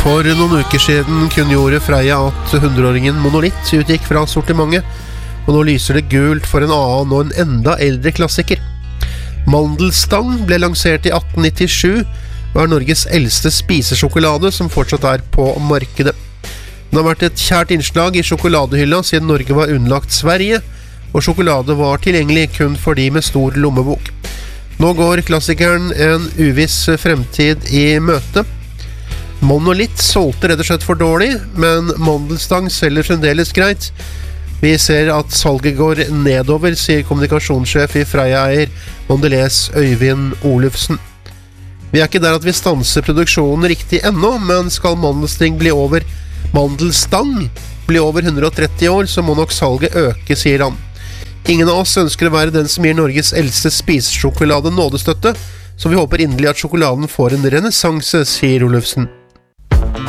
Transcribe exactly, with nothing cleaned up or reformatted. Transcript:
For noen uker siden kunngjorde Freia at hundreåringen Monolitt utgikk fra sortimentet, og nå lyser det gult for en annen og en enda eldre klassiker. Mandelstang ble lansert i atten nittisju og er Norges eldste spisesjokolade som fortsatt er på markedet. Den har vært et kjært innslag i sjokoladehylla siden Norge var underlagt Sverige, og sjokolade var tilgjengelig kun for de med stor lommebok. Nå går klassikeren en uviss fremtid i møte. Monolitt solgte rett og slett for dårlig, men mandelstang selger fremdeles greit. Vi ser at salget går nedover, sier kommunikasjonssjef i Freia-eier Mondelez Øyvind Olufsen. Vi er ikke der at vi stanser produksjonen riktig ennå, men skal mandelsting bli over mandelstang bli over hundre og tretti år, så må nok salget øke, sier han. Ingen av oss ønsker å være den som gir Norges eldste spisesjokolade nådestøtte, så vi håper inderlig at sjokoladen får en renessanse, sier Olufsen.